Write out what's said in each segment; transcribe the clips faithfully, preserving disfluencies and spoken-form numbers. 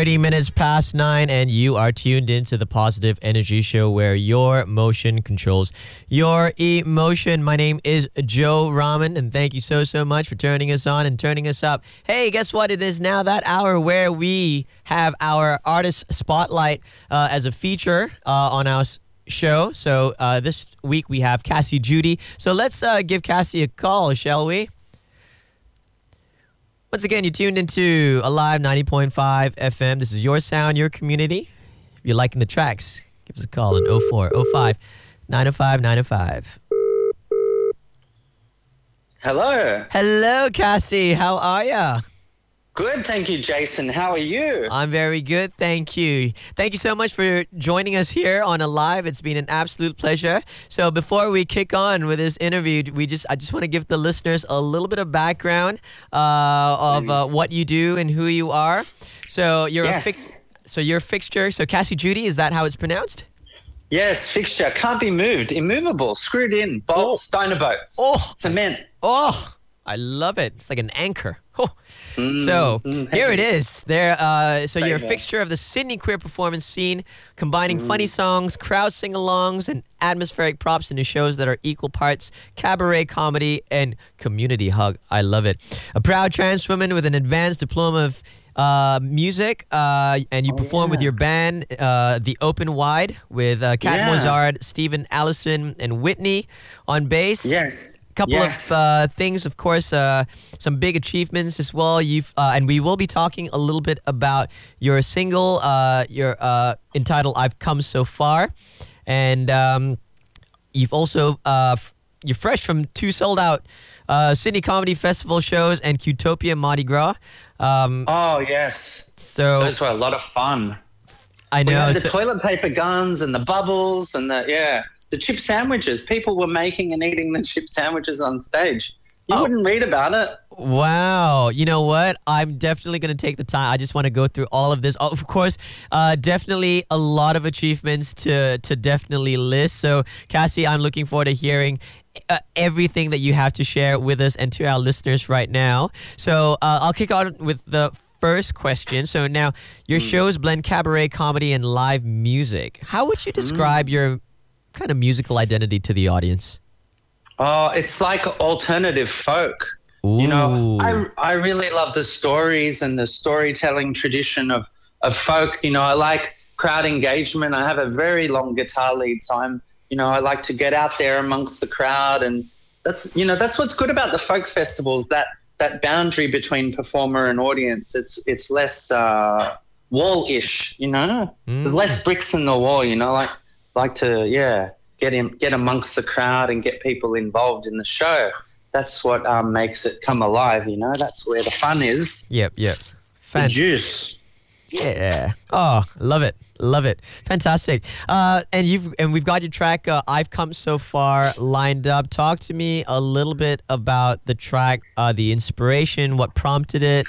thirty minutes past nine, and you are tuned into the Positive Energy Show, where your motion controls your emotion. My name is Joe Rahman, and thank you so, so much for turning us on and turning us up. Hey, guess what? It is now that hour where we have our Artist Spotlight uh, as a feature uh, on our show. So uh, this week we have Cassie Judy. So let's uh, give Cassie a call, shall we? Once again, you're tuned into Alive ninety point five F M. This is your sound, your community. If you're liking the tracks, give us a call on oh four oh five, nine oh five, nine oh five. Hello. Hello, Cassie. How are ya? Good, thank you, Jason. How are you? I'm very good, thank you. Thank you so much for joining us here on Alive. It's been an absolute pleasure. So before we kick on with this interview, we just I just want to give the listeners a little bit of background uh, of uh, what you do and who you are. So you're yes. a fix- so you're a fixture. So Cassie Judy, is that how it's pronounced? Yes, fixture. Can't be moved. Immovable. Screwed in. Bolts. Oh. Dynaboats. Oh. Cement. Oh, I love it. It's like an anchor. Oh. Mm, so mm, here it is. There. Uh, so There you're a you go. fixture of the Sydney queer performance scene, combining Mm. funny songs, crowd sing-alongs, and atmospheric props into shows that are equal parts cabaret comedy and community hug. I love it. A proud trans woman with an advanced diploma of uh, music, uh, and you Oh, perform with yeah. your band, uh, The Open Wide, with uh, Kat Yeah. Mozart, Stephen Allison, and Whitney on bass. Yes. Couple yes. of uh, things, of course, uh, some big achievements as well. You've uh, and we will be talking a little bit about your single, uh, your uh, entitled "I've Come So Far," and um, you've also uh, f- you're fresh from two sold out uh, Sydney Comedy Festival shows and Qtopia Mardi Gras. Um, Oh, yes. so Those were a lot of fun. I We know. had the so- toilet paper guns and the bubbles and the, yeah, the chip sandwiches. People were making and eating the chip sandwiches on stage. You Oh. wouldn't read about it. Wow. You know what? I'm definitely going to take the time. I just want to go through all of this. Oh, of course, uh, definitely a lot of achievements to, to definitely list. So, Cassie, I'm looking forward to hearing uh, everything that you have to share with us and to our listeners right now. So, uh, I'll kick on with the first question. So, now your shows blend cabaret, comedy, and live music. How would you describe your kind of musical identity to the audience? Oh, it's like alternative folk. You know, Ooh. I I really love the stories and the storytelling tradition of, of folk. You know, I like crowd engagement. I have a very long guitar lead, so I'm, you know, I like to get out there amongst the crowd, and that's, you know, that's what's good about the folk festivals, that that boundary between performer and audience. It's it's less uh, wall-ish, you know. Mm. There's less bricks in the wall, you know. Like like to yeah get in get amongst the crowd and get people involved in the show. That's what um, makes it come alive, you know. That's where the fun is. Yep, yep. The Fan- juice. Yeah. Oh, love it. Love it. Fantastic. Uh, and you've and we've got your track uh, I've Come So Far lined up. Talk to me a little bit about the track, uh, the inspiration, what prompted it.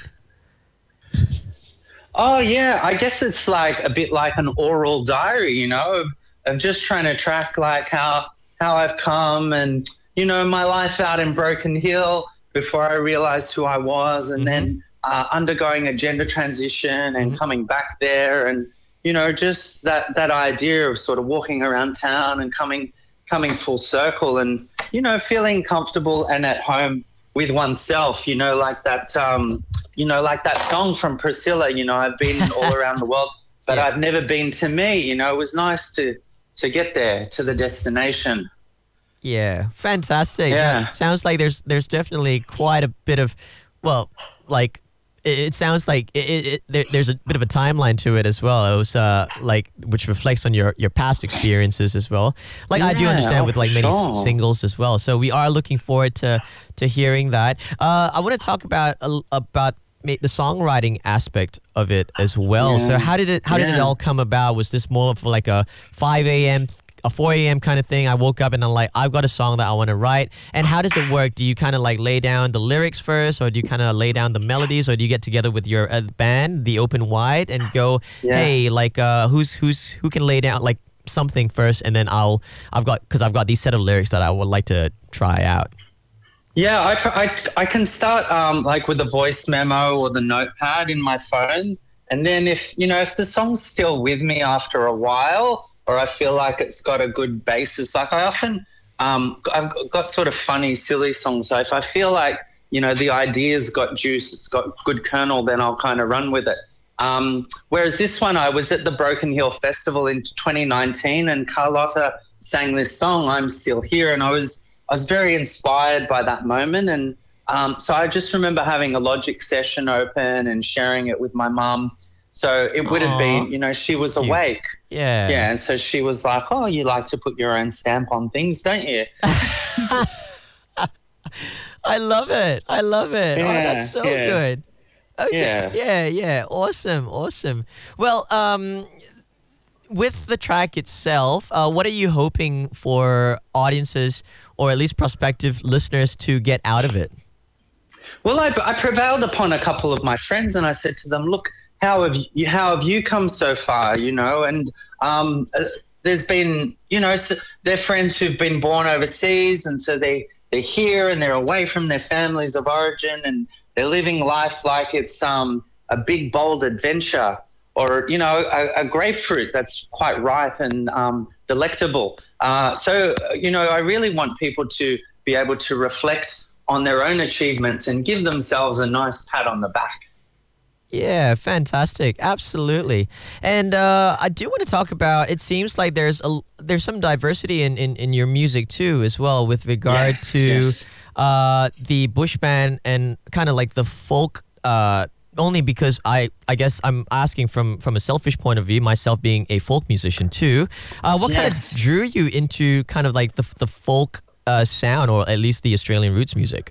Oh, yeah. I guess it's like a bit like an oral diary, you know, of, of just trying to track like how how I've come and, you know, my life out in Broken Hill before I realized who I was, and Mhm. then uh, undergoing a gender transition and Mhm. coming back there, and, you know, just that, that idea of sort of walking around town and coming coming full circle and, you know, feeling comfortable and at home with oneself, you know, like that, um, you know, like that song from Priscilla, you know, I've been all around the world, but Yeah. I've never been to me, you know. It was nice to, to get there, to the destination. Yeah, fantastic. Yeah. That sounds like there's there's definitely quite a bit of, well, like it, it sounds like it, it, it, there, there's a bit of a timeline to it as well. It was uh like which reflects on your your past experiences as well. Like I do Yeah, understand oh, with like for many s- sure. singles as well. So we are looking forward to to hearing that. Uh, I want to talk about a l- about ma- the songwriting aspect of it as well. So Yeah. how did it how did it Yeah. all come about? Was this more of like a five a.m. a four a.m. kind of thing? I woke up and I'm like, I've got a song that I want to write. And how does it work? Do you kind of like lay down the lyrics first, or do you kind of lay down the melodies, or do you get together with your uh, band, the Open Wide, and go, Yeah. hey, like uh, who's who's who can lay down like something first, and then I'll I've got because I've got these set of lyrics that I would like to try out. Yeah, I, I, I can start um, like with a voice memo or the notepad in my phone, And then if, you know, if the song's still with me after a while, or I feel like it's got a good basis, like I often, um, I've got sort of funny, silly songs. So if I feel like, you know, the idea's got juice, it's got good kernel, then I'll kind of run with it. Um, whereas this one, I was at the Broken Hill Festival in twenty nineteen, and Carlotta sang this song, I'm Still Here, and I was I was very inspired by that moment. And um, so I just remember having a Logic session open and sharing it with my mum. So it would have been, you know, she was Cute. awake. Yeah. Yeah, and so she was like, oh, you like to put your own stamp on things, don't you? I love it. I love it. Yeah, oh, that's so yeah. good. Okay. Yeah. yeah, yeah. Awesome, awesome. Well, um, with the track itself, uh, what are you hoping for audiences or at least prospective listeners to get out of it? Well, I, I prevailed upon a couple of my friends, and I said to them, look, how have you, how have you come so far, you know? And um, uh, there's been, you know, so they're friends who've been born overseas, and so they, they're here and they're away from their families of origin, and they're living life like it's um, a big, bold adventure, or, you know, a, a grapefruit that's quite ripe and um, delectable. Uh, so, you know, I really want people to be able to reflect on their own achievements and give themselves a nice pat on the back. Yeah, fantastic. Absolutely. And uh, I do want to talk about, it seems like there's a there's some diversity in, in, in your music too as well, with regard Yes, to yes. uh, the bush band and kind of like the folk, uh, only because I, I guess I'm asking from, from a selfish point of view, myself being a folk musician too. Uh, what Yes. kind of drew you into kind of like the, the folk uh, sound, or at least the Australian roots music?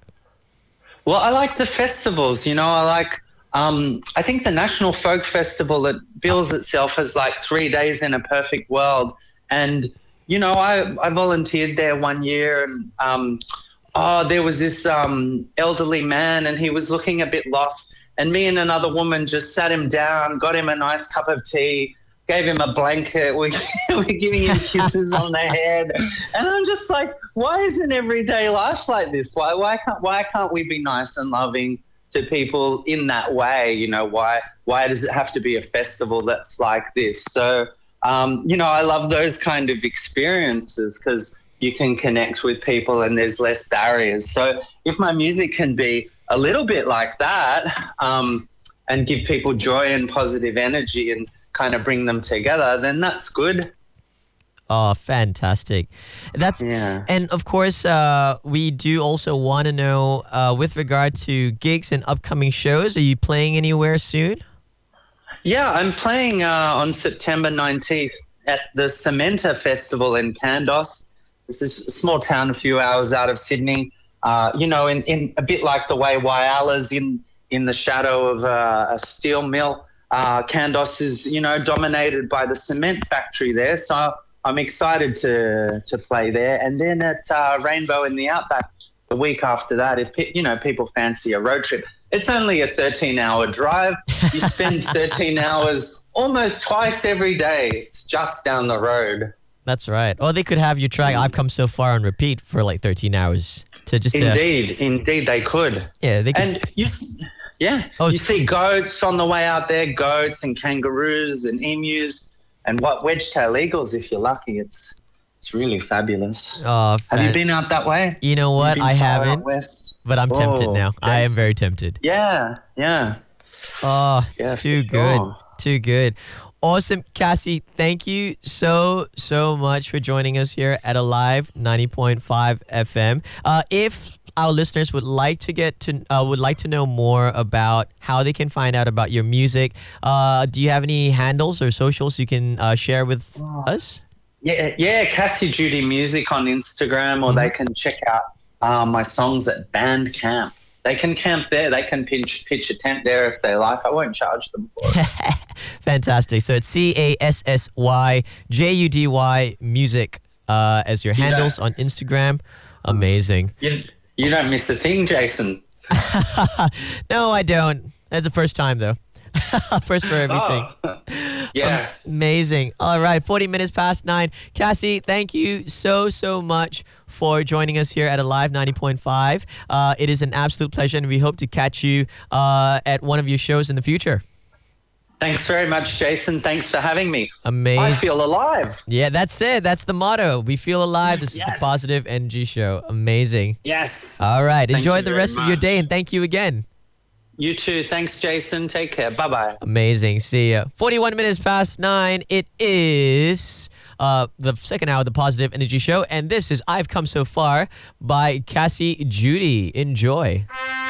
Well, I like the festivals, you know, I like, um, I think the National Folk Festival, it bills itself as like three days in a perfect world. And, you know, I, I volunteered there one year, and, um, oh, there was this um, elderly man, and he was looking a bit lost. And me and another woman just sat him down, got him a nice cup of tea, gave him a blanket. We, we're giving him kisses on the head. And I'm just like, why isn't everyday life like this? Why, why can't, why can't we be nice and loving to people in that way? You know, why, why does it have to be a festival that's like this? So, um, you know, I love those kind of experiences because you can connect with people and there's less barriers. So if my music can be a little bit like that, um, and give people joy and positive energy and kind of bring them together, then that's good. Oh, fantastic. That's Yeah. And of course, uh, we do also want to know, uh, with regard to gigs and upcoming shows, are you playing anywhere soon? Yeah, I'm playing uh, on September nineteenth at the Cementa Festival in Kandos. This is a small town a few hours out of Sydney. Uh, you know, in, in a bit like the way Whyala's in, in the shadow of uh, a steel mill. Uh, Kandos is, you know, dominated by the cement factory there. So I'm excited to to play there. And then at uh, Rainbow in the Outback the week after that, if, you know, people fancy a road trip. It's only a thirteen-hour drive. You spend thirteen hours almost twice every day. It's just down the road. That's right. Or they could have your track I've Come So Far on repeat for like thirteen hours to just... Uh, Indeed, indeed they could. yeah, they could... And you, s- yeah, Oh, you s- see goats on the way out there, goats and kangaroos and emus and what wedge-tail eagles if you're lucky. It's it's really fabulous. oh, Have you fan- been out that way? You know what? You've been I far out haven't, west? but I'm tempted Oh, now. I great. am very tempted. Yeah, yeah. Oh, Yeah, for too good. sure. Too good. Awesome. Cassie, thank you so, so much for joining us here at Alive ninety point five F M. Uh, if our listeners would like to get to, uh, would like to know more about how they can find out about your music, uh, do you have any handles or socials you can uh, share with us? Yeah, yeah, Cassie Judy Music on Instagram, or they can check out uh, my songs at Bandcamp. They can camp there. They can pitch, pitch a tent there if they like. I won't charge them for it. Fantastic. So it's C A S S Y J U D Y Music uh, as your Yeah. handles on Instagram. Amazing. You, you don't miss a thing, Jason. No, I don't. That's the first time, though. First for everything. Oh, yeah. Amazing. All right, forty minutes past nine. Cassie, thank you so, so much for joining us here at Alive ninety point five. Uh, it is an absolute pleasure, and we hope to catch you uh, at one of your shows in the future. Thanks very much, Jason. Thanks for having me. Amazing. I feel alive. Yeah, that's it. That's the motto. We feel alive. This Yes. is the Positive Energy Show. Amazing. Yes. All right. Thank Enjoy you the very rest of your much. day, and thank you again. You too. Thanks, Jason. Take care. Bye-bye. Amazing. See ya. forty-one minutes past nine. It is uh, the second hour of the Positive Energy Show, and this is I've Come So Far by Cassie Judy. Enjoy.